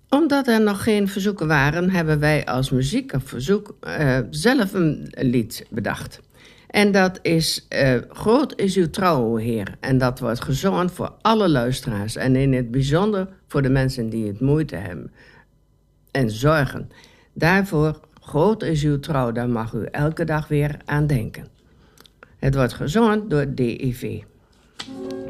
Omdat er nog geen verzoeken waren, hebben wij als muziek op verzoek zelf een lied bedacht. En dat is Groot is uw trouw, o Heer. En dat wordt gezongen voor alle luisteraars. En in het bijzonder voor de mensen die het moeite hebben en zorgen. Daarvoor, groot is uw trouw, daar mag u elke dag weer aan denken. Het wordt gezongen door DIV.